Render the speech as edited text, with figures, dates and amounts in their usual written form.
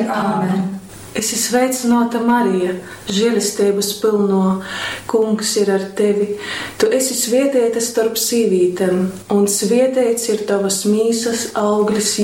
Āmen. Esi sveicināta, Marija, žēlistības pilno, Kungs ir ar tevi. Tu esi svētīta starp sīvītēm, un svētīts ir tavas mīsas auglis,